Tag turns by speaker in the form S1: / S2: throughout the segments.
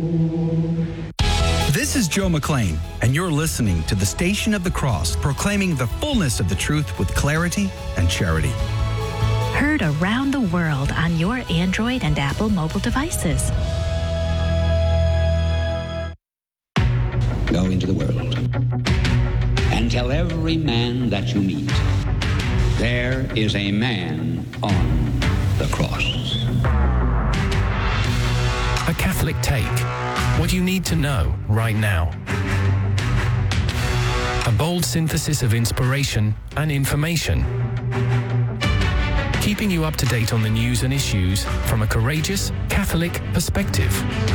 S1: This is Joe McLean, and you're listening to the Station of the Cross, proclaiming the fullness of the truth with clarity and charity.
S2: Heard around the world on your Android and Apple mobile devices.
S3: Go into the world and tell every man that you meet, there is a man on the cross.
S4: A Catholic Take. What you need to know right now. A bold synthesis of inspiration and information. Keeping you up to date on the news and issues from a courageous Catholic perspective.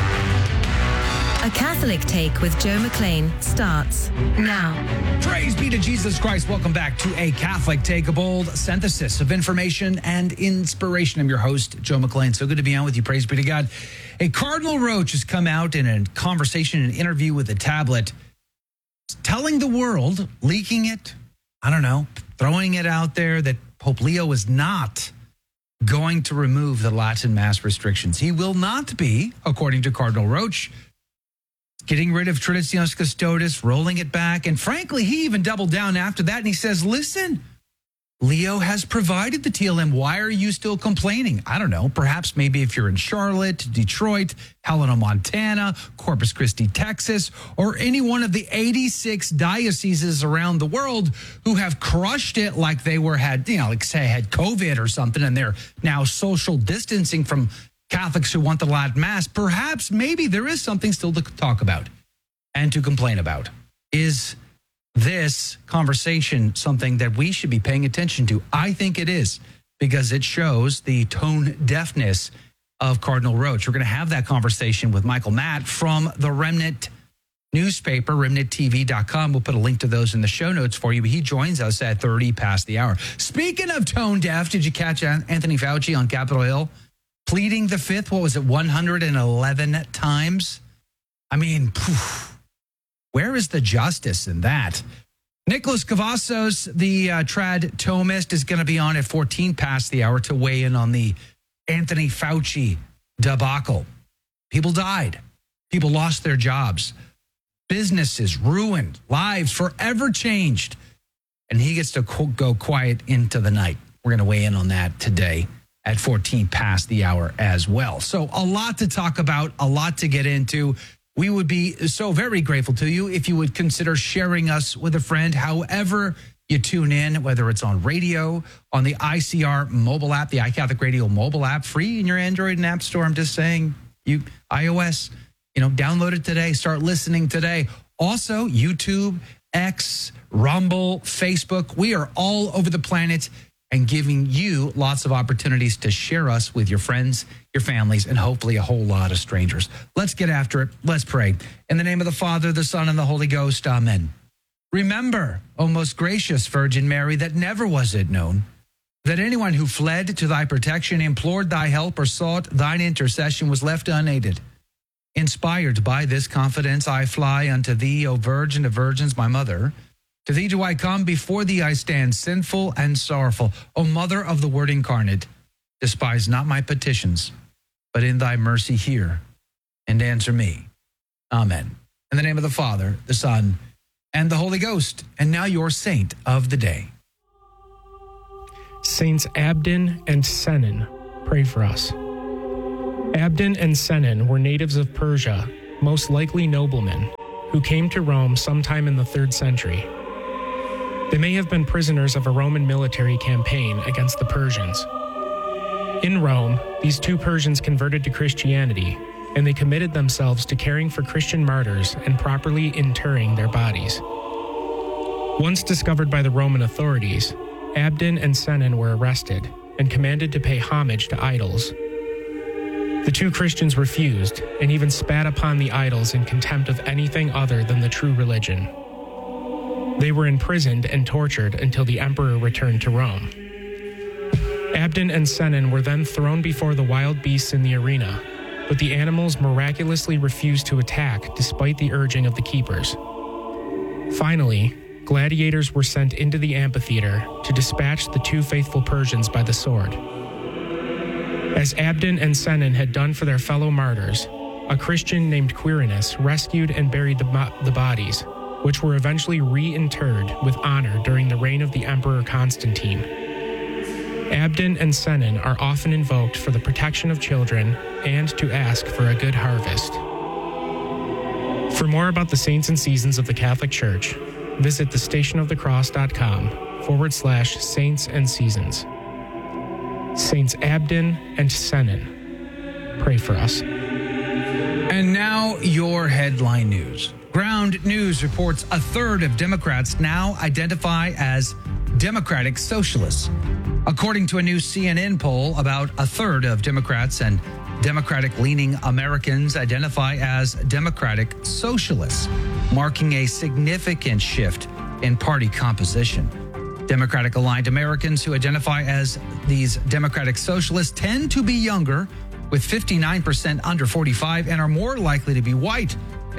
S5: A Catholic Take with Joe McLean starts now.
S1: Praise be to Jesus Christ. Welcome back to A Catholic Take, a bold synthesis of information and inspiration. I'm your host, Joe McLean. So good to be on with you. Praise be to God. A Cardinal Roach has come out in a conversation, an interview with the Tablet, telling the world, leaking it, I don't know, throwing it out there that Pope Leo is not going to remove the Latin Mass restrictions. He will not be, according to Cardinal Roach, getting rid of Traditionis Custodes, rolling it back. And frankly, he even doubled down after that. And he says, listen, Leo has provided the TLM. Why are you still complaining? I don't know. Perhaps maybe if you're in Charlotte, Detroit, Helena, Montana, Corpus Christi, Texas, or any one of the 86 dioceses around the world who have crushed it like they had COVID or something, and they're now social distancing from Catholics who want the Latin Mass. Perhaps maybe there is something still to talk about and to complain about. Is this conversation something that we should be paying attention to? I think it is, because it shows the tone deafness of Cardinal Roach. We're going to have that conversation with Michael Matt from the Remnant newspaper, remnanttv.com. We'll put a link to those in the show notes for you. He joins us at 30 past the hour. Speaking of tone deaf, did you catch Anthony Fauci on Capitol Hill pleading the fifth? What was it, 111 times? I mean, where is the justice in that? Nicholas Cavazos, the trad Thomist, is going to be on at 14 past the hour to weigh in on the Anthony Fauci debacle. People died. People lost their jobs. Businesses ruined. Lives forever changed. And he gets to go quiet into the night. We're going to weigh in on that today at 14 past the hour as well. So a lot to talk about, a lot to get into. We would be so very grateful to you if you would consider sharing us with a friend, however you tune in, whether it's on radio, on the ICR mobile app, the iCatholic Radio mobile app, free in your Android and App Store. I'm just saying, iOS, download it today, start listening today. Also, YouTube, X, Rumble, Facebook. We are all over the planet and giving you lots of opportunities to share us with your friends, your families, and hopefully a whole lot of strangers. Let's get after it. Let's pray. In the name of the Father, the Son, and the Holy Ghost. Amen. Remember, O most gracious Virgin Mary, that never was it known that anyone who fled to thy protection, implored thy help, or sought thine intercession was left unaided. Inspired by this confidence, I fly unto thee, O Virgin of Virgins, my mother. To thee do I come, before thee I stand, sinful and sorrowful. O Mother of the Word incarnate, despise not my petitions, but in thy mercy hear and answer me. Amen. In the name of the Father, the Son, and the Holy Ghost. And now your saint of the day.
S6: Saints Abdon and Sennen, pray for us. Abdon and Sennen were natives of Persia, most likely noblemen, who came to Rome sometime in the 3rd century. They may have been prisoners of a Roman military campaign against the Persians. In Rome, these two Persians converted to Christianity, and they committed themselves to caring for Christian martyrs and properly interring their bodies. Once discovered by the Roman authorities, Abdon and Sennen were arrested and commanded to pay homage to idols. The two Christians refused and even spat upon the idols in contempt of anything other than the true religion. They were imprisoned and tortured until the emperor returned to Rome. Abdon and Sennen were then thrown before the wild beasts in the arena, but the animals miraculously refused to attack despite the urging of the keepers. Finally, gladiators were sent into the amphitheater to dispatch the two faithful Persians by the sword. As Abdon and Sennen had done for their fellow martyrs, a Christian named Quirinus rescued and buried the bodies, which were eventually reinterred with honor during the reign of the Emperor Constantine. Abdon and Senon are often invoked for the protection of children and to ask for a good harvest. For more about the saints and seasons of the Catholic Church, visit thestationofthecross.com/saints and seasons. Saints Abdon and Senon, pray for us.
S1: And now your headline news. Ground News reports a third of Democrats now identify as Democratic Socialists. According to a new CNN poll, about a third of Democrats and Democratic-leaning Americans identify as Democratic Socialists, marking a significant shift in party composition. Democratic-aligned Americans who identify as these Democratic Socialists tend to be younger, with 59% under 45, and are more likely to be white at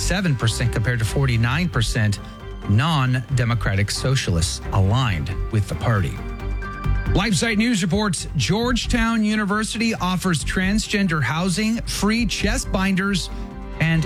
S1: 57% compared to 49% non-Democratic Socialists aligned with the party. LifeSite News reports Georgetown University offers transgender housing, free chest binders, and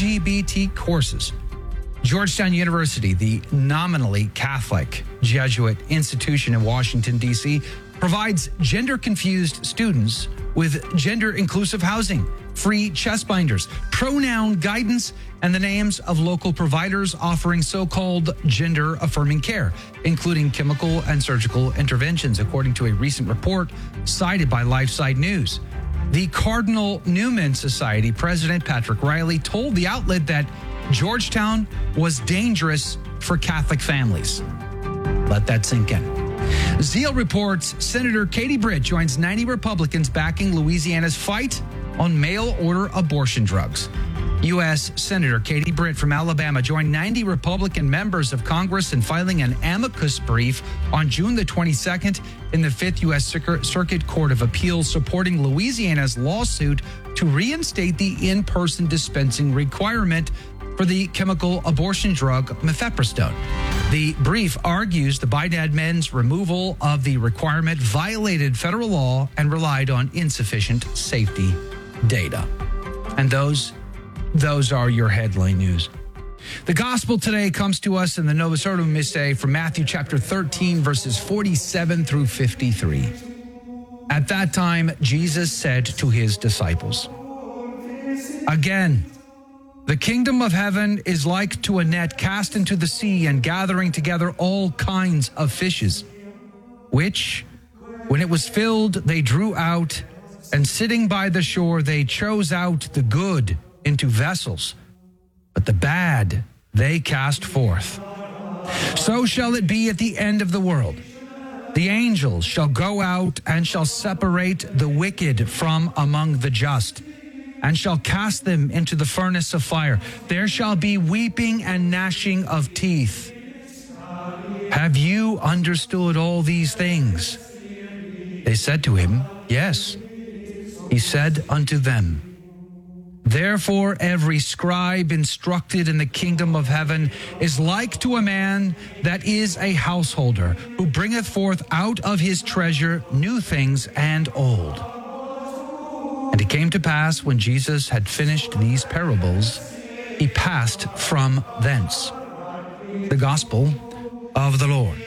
S1: LGBT courses. Georgetown University, the nominally Catholic Jesuit institution in Washington, D.C., provides gender-confused students with gender-inclusive housing, free chest binders, pronoun guidance, and the names of local providers offering so-called gender-affirming care, including chemical and surgical interventions, according to a recent report cited by LifeSite News. The Cardinal Newman Society president, Patrick Riley, told the outlet that Georgetown was dangerous for Catholic families. Let that sink in. Zeal reports Senator Katie Britt joins 90 Republicans backing Louisiana's fight on mail-order abortion drugs. U.S. Senator Katie Britt from Alabama joined 90 Republican members of Congress in filing an amicus brief on June the 22nd in the 5th U.S. Circuit Court of Appeals supporting Louisiana's lawsuit to reinstate the in-person dispensing requirement for the chemical abortion drug mifepristone. The brief argues the Biden admin's removal of the requirement violated federal law and relied on insufficient safety data. And those are your headline news. The gospel today comes to us in the Novus Ordo Missae from Matthew chapter 13, verses 47 through 53. At that time, Jesus said to his disciples, "Again, the kingdom of heaven is like to a net cast into the sea and gathering together all kinds of fishes, which, when it was filled, they drew out, and sitting by the shore, they chose out the good into vessels, but the bad they cast forth. So shall it be at the end of the world. The angels shall go out and shall separate the wicked from among the just, and shall cast them into the furnace of fire. There shall be weeping and gnashing of teeth. Have you understood all these things?" They said to him, "Yes." He said unto them, "Therefore every scribe instructed in the kingdom of heaven is like to a man that is a householder, who bringeth forth out of his treasure new things and old." And it came to pass, when Jesus had finished these parables, he passed from thence. The Gospel of the Lord.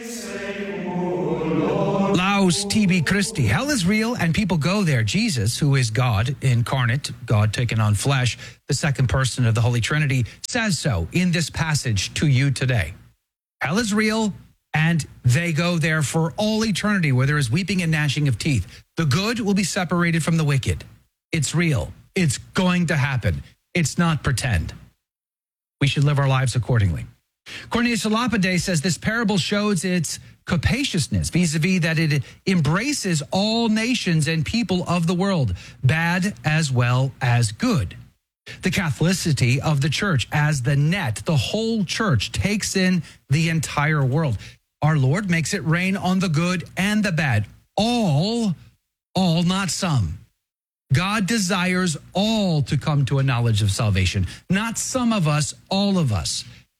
S1: Laus tibi Christi. Hell is real and people go there. Jesus, who is God incarnate, God taken on flesh, the second person of the Holy Trinity, says so in this passage to you today. Hell is real and they go there for all eternity, where there is weeping and gnashing of teeth. The good will be separated from the wicked. It's real. It's going to happen. It's not pretend. We should live our lives accordingly. Cornelius a Lapide says this parable shows its capaciousness, vis-a-vis that it embraces all nations and people of the world, bad as well as good. The Catholicity of the church as the net, the whole church takes in the entire world. Our Lord makes it rain on the good and the bad. All, not some. God desires all to come to a knowledge of salvation. Not some of us, all of us.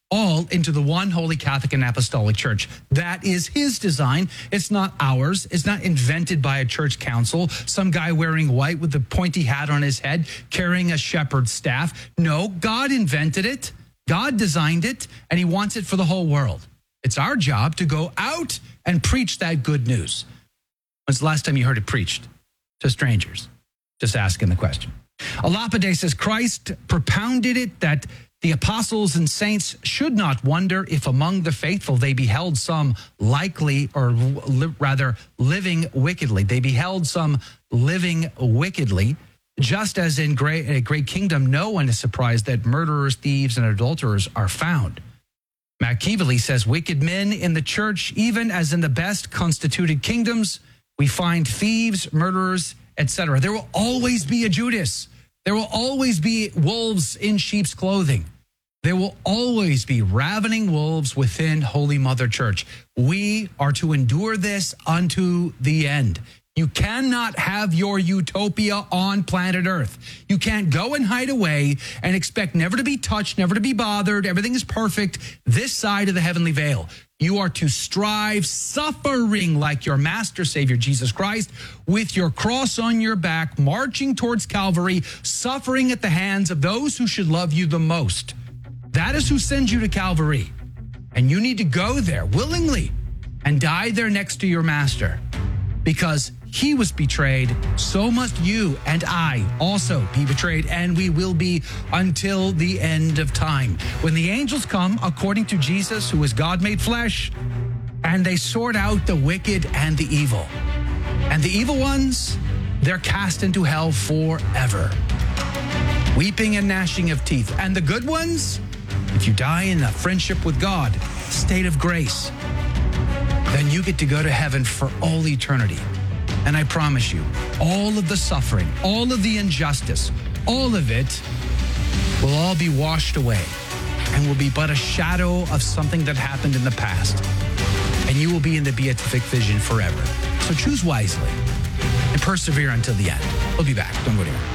S1: all into the one holy Catholic and Apostolic Church. That is his design. It's not ours. It's not invented by a church council, some guy wearing white with a pointy hat on his head, carrying a shepherd's staff. No, God invented it. God designed it, and he wants it for the whole world. It's our job to go out and preach that good news. When's the last time you heard it preached? To strangers. Just asking the question. Alapide says, Christ propounded it that the apostles and saints should not wonder if among the faithful they beheld some likely, or rather living wickedly. They beheld some living wickedly, just as in a great kingdom, no one is surprised that murderers, thieves, and adulterers are found. Machiavelli says, wicked men in the church, even as in the best constituted kingdoms, we find thieves, murderers, etc. There will always be a Judas. There will always be wolves in sheep's clothing. There will always be ravening wolves within Holy Mother Church. We are to endure this unto the end. You cannot have your utopia on planet Earth. You can't go and hide away and expect never to be touched, never to be bothered. Everything is perfect this side of the heavenly veil. You are to strive, suffering like your Master Savior, Jesus Christ, with your cross on your back, marching towards Calvary, suffering at the hands of those who should love you the most. That is who sends you to Calvary. And you need to go there willingly and die there next to your Master. Because he was betrayed, so must you and I also be betrayed, and we will be until the end of time. When the angels come, according to Jesus, who is God made flesh, and they sort out the wicked and the evil. And the evil ones, they're cast into hell forever. Weeping and gnashing of teeth. And the good ones, if you die in a friendship with God, state of grace, then you get to go to heaven for all eternity. And I promise you, all of the suffering, all of the injustice, all of it will all be washed away and will be but a shadow of something that happened in the past. And you will be in the beatific vision forever. So choose wisely and persevere until the end. We'll be back. Don't go anywhere.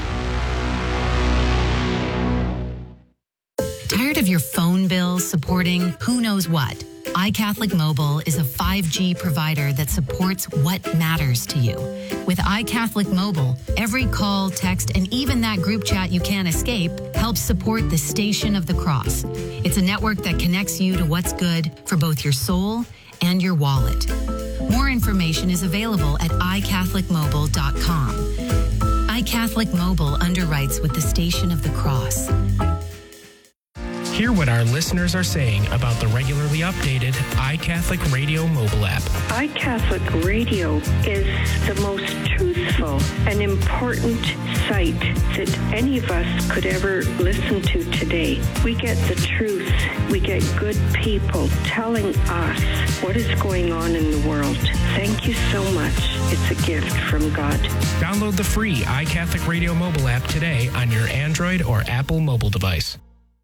S7: Tired of your phone bill supporting who knows what? iCatholic Mobile is a 5G provider that supports what matters to you. With iCatholic Mobile, every call, text, and even that group chat you can't escape helps support the Station of the Cross. It's a network that connects you to what's good for both your soul and your wallet. More information is available at iCatholicMobile.com. iCatholic Mobile underwrites with the Station of the Cross.
S6: Hear what our listeners are saying about the regularly updated iCatholic Radio mobile app.
S8: iCatholic Radio is the most truthful and important site that any of us could ever listen to today. We get the truth. We get good people telling us what is going on in the world. Thank you so much. It's a gift from God.
S6: Download the free iCatholic Radio mobile app today on your Android or Apple mobile device.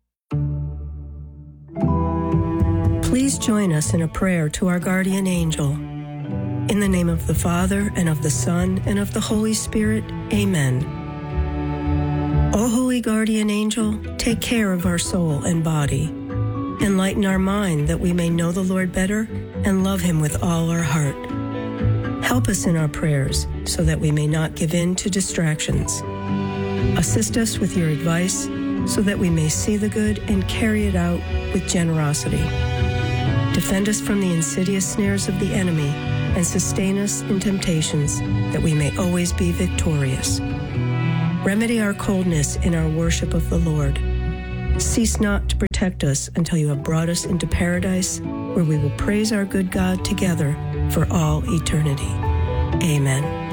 S9: Please join us in a prayer to our guardian angel. In the name of the Father, and of the Son, and of the Holy Spirit, amen. O holy guardian angel, take care of our soul and body. Enlighten our mind that we may know the Lord better and love him with all our heart. Help us in our prayers so that we may not give in to distractions. Assist us with your advice so that we may see the good and carry it out with generosity. Defend us from the insidious snares of the enemy and sustain us in temptations that we may always be victorious. Remedy our coldness in our worship of the Lord. Cease not to protect us until you have brought us into paradise, where we will praise our good God together for all eternity. Amen.